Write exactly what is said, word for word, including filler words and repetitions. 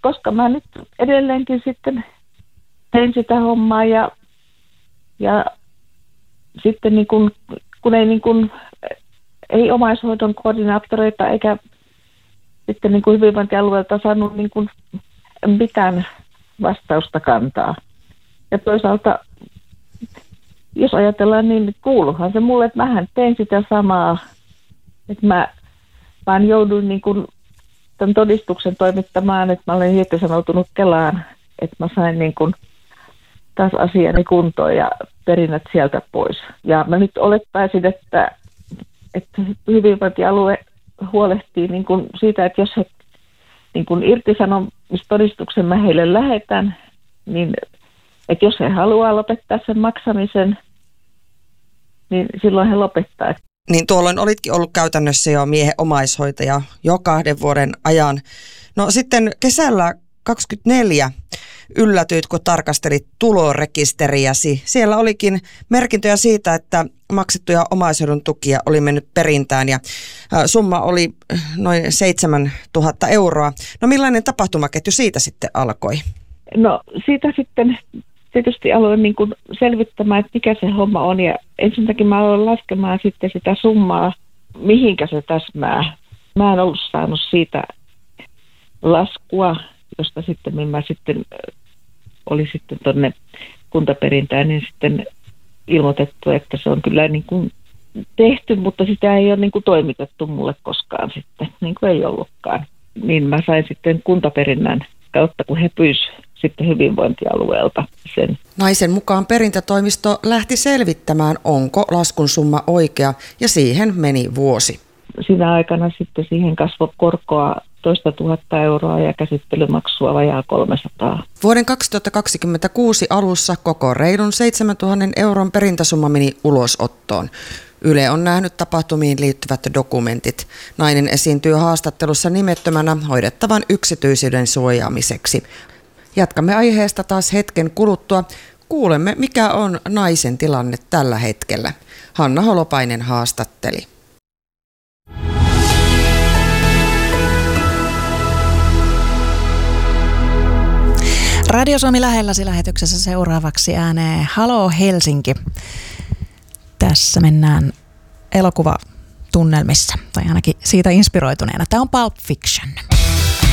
koska mä nyt edelleenkin sitten tein sitä hommaa ja, ja sitten niin kun, kun ei, niin kun, ei omaishoidon koordinaattoreita eikä sitten niin kuin hyvinvointialueelta saanut niin kuin mitään vastausta kantaa. Ja toisaalta, jos ajatellaan niin, kuuluhan se mulle, että mähän tein sitä samaa, että mä vaan jouduin niin kuin tämän todistuksen toimittamaan, että mä olen irtisanoutunut Kelaan, että mä sain niin kuin taas asiani kuntoon ja perinnät sieltä pois. Ja mä nyt olettaisin, että, että hyvinvointialue huolehtii niin kuin siitä, että jos he niin kuin irtisanomistodistuksen mä heille lähetän, niin että jos he haluaa lopettaa sen maksamisen, niin silloin he lopettaa. Niin tuolloin olitkin ollut käytännössä jo miehen omaishoitaja jo kahden vuoden ajan. No sitten kesällä kaksikymmentäneljä yllätyit, kun tarkastelit tulorekisteriäsi. Siellä olikin merkintöjä siitä, että maksettuja omaishoidon tukia oli mennyt perintään ja summa oli noin seitsemäntuhatta euroa. No millainen tapahtumaketju siitä sitten alkoi? No siitä sitten tietysti aloin niin kuin selvittämään, että mikä se homma on ja ensinnäkin mä aloin laskemaan sitten sitä summaa, mihinkä se täsmää. Mä en ollut saanut siitä laskua, josta sitten mä sitten oli sitten tuonne kuntaperintään, niin sitten ilmoitettu, että se on kyllä niin kuin tehty, mutta sitä ei ole niin kuin toimitettu mulle koskaan sitten, niin kuin ei ollutkaan. Niin mä sain sitten kuntaperinnän kautta, kun he pyysivät sitten hyvinvointialueelta sen. Naisen mukaan perintätoimisto lähti selvittämään, onko laskun summa oikea, ja siihen meni vuosi. Siinä aikana sitten siihen kasvoi korkoa toista tuhatta euroa ja käsittelymaksua vajaa kolmesataa. Vuoden kaksituhattakaksikymmentäkuusi alussa koko reilun seitsemäntuhannen euron perintäsumma meni ulosottoon. Yle on nähnyt tapahtumiin liittyvät dokumentit. Nainen esiintyy haastattelussa nimettömänä hoidettavan yksityisyyden suojaamiseksi. Jatkamme aiheesta taas hetken kuluttua. Kuulemme, mikä on naisen tilanne tällä hetkellä. Hanna Holopainen haastatteli. Radio Suomi lähelläsi lähetyksessä seuraavaksi ääneen Halo Helsinki. Tässä mennään elokuvatunnelmissa, tai ainakin siitä inspiroituneena. Tämä on Pulp Fiction.